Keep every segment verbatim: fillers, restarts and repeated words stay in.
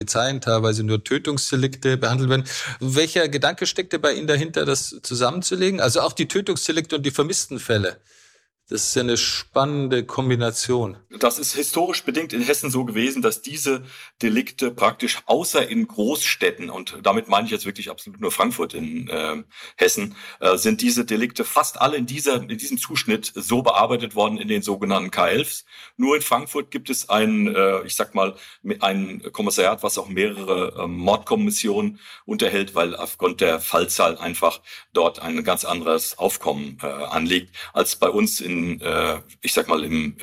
Polizeien teilweise nur Tötungsdelikte behandelt werden. Welcher Gedanke steckte bei Ihnen dahinter, das zusammenzulegen? Also auch die Tötungsdelikte und die vermissten Fälle. Das ist ja eine spannende Kombination. Das ist historisch bedingt in Hessen so gewesen, dass diese Delikte praktisch außer in Großstädten, und damit meine ich jetzt wirklich absolut nur Frankfurt in äh, Hessen, äh, sind diese Delikte fast alle in dieser in diesem Zuschnitt so bearbeitet worden in den sogenannten K elfs. Nur in Frankfurt gibt es ein, äh, ich sag mal, ein Kommissariat, was auch mehrere äh, Mordkommissionen unterhält, weil aufgrund der Fallzahl einfach dort ein ganz anderes Aufkommen äh, anliegt als bei uns in ich sag mal, im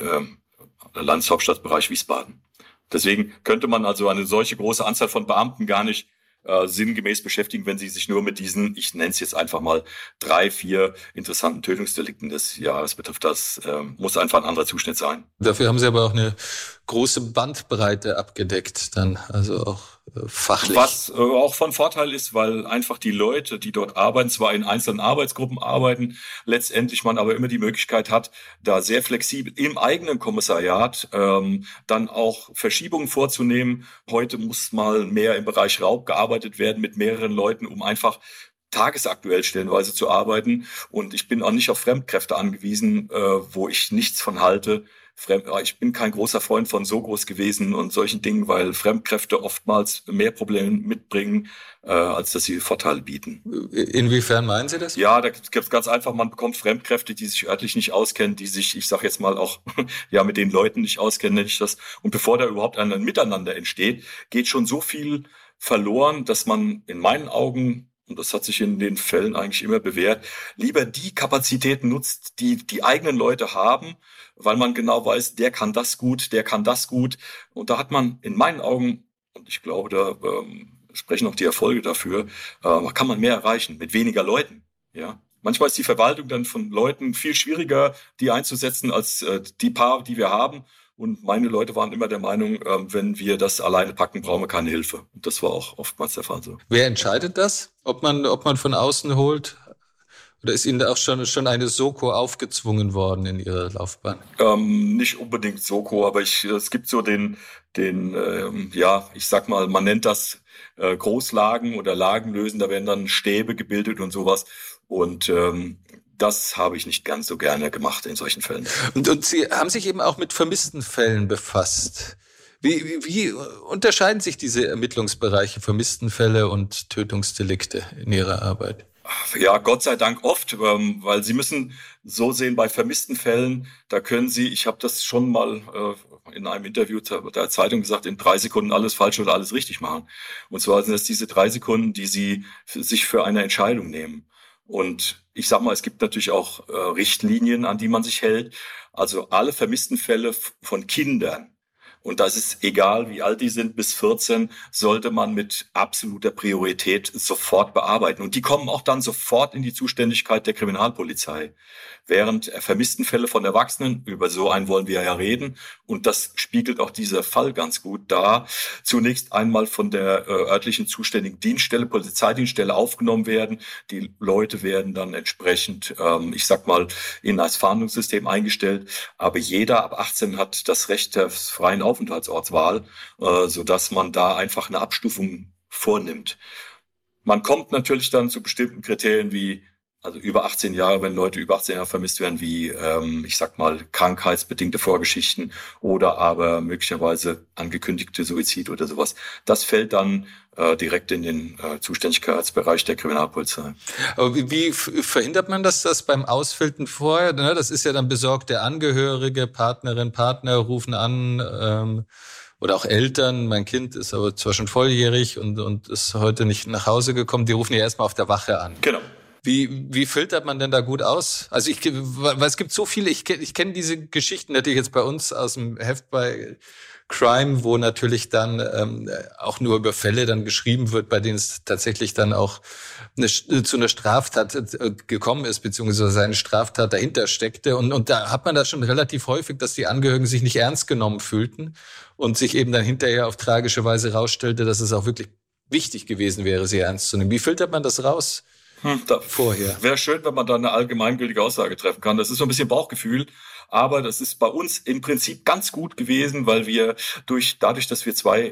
äh, Landeshauptstadtbereich Wiesbaden. Deswegen könnte man also eine solche große Anzahl von Beamten gar nicht äh, sinngemäß beschäftigen, wenn sie sich nur mit diesen, ich nenne es jetzt einfach mal, drei, vier interessanten Tötungsdelikten des Jahres betrifft. Das äh, muss einfach ein anderer Zuschnitt sein. Dafür haben Sie aber auch eine große Bandbreite abgedeckt, dann also auch äh, fachlich. Was äh, auch von Vorteil ist, weil einfach die Leute, die dort arbeiten, zwar in einzelnen Arbeitsgruppen arbeiten, letztendlich man aber immer die Möglichkeit hat, da sehr flexibel im eigenen Kommissariat ähm, dann auch Verschiebungen vorzunehmen. Heute muss mal mehr im Bereich Raub gearbeitet werden mit mehreren Leuten, um einfach tagesaktuell stellenweise zu arbeiten. Und ich bin auch nicht auf Fremdkräfte angewiesen, äh, wo ich nichts von halte. Fremd, ich bin kein großer Freund von so groß gewesen und solchen Dingen, weil Fremdkräfte oftmals mehr Probleme mitbringen, äh, als dass sie Vorteile bieten. Inwiefern meinen Sie das? Ja, da gibt es ganz einfach, man bekommt Fremdkräfte, die sich örtlich nicht auskennen, die sich, ich sage jetzt mal auch, ja, mit den Leuten nicht auskennen, nenne ich das. Und bevor da überhaupt ein Miteinander entsteht, geht schon so viel verloren, dass man in meinen Augen, und das hat sich in den Fällen eigentlich immer bewährt, lieber die Kapazitäten nutzt, die die eigenen Leute haben, weil man genau weiß, der kann das gut, der kann das gut. Und da hat man in meinen Augen, und ich glaube, da ähm, sprechen auch die Erfolge dafür, äh, kann man mehr erreichen mit weniger Leuten. Ja, manchmal ist die Verwaltung dann von Leuten viel schwieriger, die einzusetzen, als äh, die paar, die wir haben. Und meine Leute waren immer der Meinung, äh, wenn wir das alleine packen, brauchen wir keine Hilfe. Und das war auch oftmals der Fall so. Wer entscheidet das? Ob man, ob man von außen holt? Oder ist Ihnen da auch schon, schon eine Soko aufgezwungen worden in Ihrer Laufbahn? Ähm, nicht unbedingt Soko, aber ich, es gibt so den, den, ähm, ja, ich sag mal, man nennt das äh, Großlagen oder Lagenlösen. Da werden dann Stäbe gebildet und sowas. Und ähm, das habe ich nicht ganz so gerne gemacht in solchen Fällen. Und, und Sie haben sich eben auch mit vermissten Fällen befasst. Wie, wie, wie unterscheiden sich diese Ermittlungsbereiche, vermissten Fälle und Tötungsdelikte in Ihrer Arbeit? Ja, Gott sei Dank oft, ähm, weil Sie müssen so sehen, bei vermissten Fällen, da können Sie, ich habe das schon mal äh, in einem Interview der Zeitung gesagt, in drei Sekunden alles falsch oder alles richtig machen. Und zwar sind es diese drei Sekunden, die Sie für, sich für eine Entscheidung nehmen. Und ich sag mal, es gibt natürlich auch äh, Richtlinien, an die man sich hält. Also alle vermissten Fälle f- von Kindern, und das ist egal, wie alt die sind, bis vierzehn, sollte man mit absoluter Priorität sofort bearbeiten. Und die kommen auch dann sofort in die Zuständigkeit der Kriminalpolizei. Während vermissten Fälle von Erwachsenen, über so einen wollen wir ja reden, und das spiegelt auch dieser Fall ganz gut dar, zunächst einmal von der äh, örtlichen zuständigen Dienststelle, Polizeidienststelle aufgenommen werden. Die Leute werden dann entsprechend, ähm, ich sag mal, in das Fahndungssystem eingestellt. Aber jeder ab achtzehn hat das Recht der freien Aufenthaltsortswahl, äh, sodass man da einfach eine Abstufung vornimmt. Man kommt natürlich dann zu bestimmten Kriterien wie, also über achtzehn Jahre, wenn Leute über achtzehn Jahre vermisst werden, wie, ähm, ich sag mal, krankheitsbedingte Vorgeschichten oder aber möglicherweise angekündigte Suizid oder sowas. Das fällt dann äh, direkt in den äh, Zuständigkeitsbereich der Kriminalpolizei. Aber wie, wie f- verhindert man das, das beim Ausfiltern vorher? Ne? Das ist ja dann besorgte Angehörige, Partnerin, Partner rufen an, ähm, oder auch Eltern. Mein Kind ist aber zwar schon volljährig und, und ist heute nicht nach Hause gekommen. Die rufen ja erstmal auf der Wache an. Genau. Wie, wie filtert man denn da gut aus? Also ich, weil es gibt so viele, ich, ich kenne diese Geschichten natürlich jetzt bei uns aus dem Heft bei Crime, wo natürlich dann ähm, auch nur über Fälle dann geschrieben wird, bei denen es tatsächlich dann auch eine, zu einer Straftat äh, gekommen ist, beziehungsweise eine Straftat dahinter steckte. Und, und da hat man das schon relativ häufig, dass die Angehörigen sich nicht ernst genommen fühlten und sich eben dann hinterher auf tragische Weise rausstellte, dass es auch wirklich wichtig gewesen wäre, sie ernst zu nehmen. Wie filtert man das raus? Hm, da Vorher. Wäre schön, wenn man da eine allgemeingültige Aussage treffen kann. Das ist so ein bisschen Bauchgefühl, aber das ist bei uns im Prinzip ganz gut gewesen, weil wir durch dadurch, dass wir zwei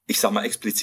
ich sage mal explizit